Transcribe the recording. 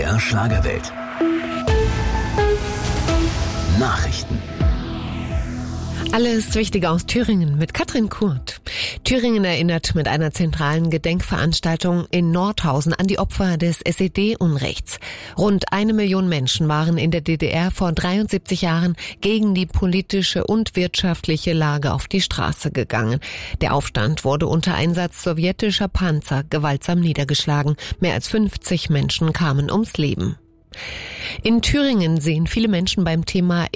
MDR Schlagerwelt. Nachrichten. Alles Wichtige aus Thüringen mit Katrin Kurt. Thüringen erinnert mit einer zentralen Gedenkveranstaltung in Nordhausen an die Opfer des SED-Unrechts. Rund 1 Million Menschen waren in der DDR vor 73 Jahren gegen die politische und wirtschaftliche Lage auf die Straße gegangen. Der Aufstand wurde unter Einsatz sowjetischer Panzer gewaltsam niedergeschlagen. Mehr als 50 Menschen kamen ums Leben. In Thüringen sehen viele Menschen beim Thema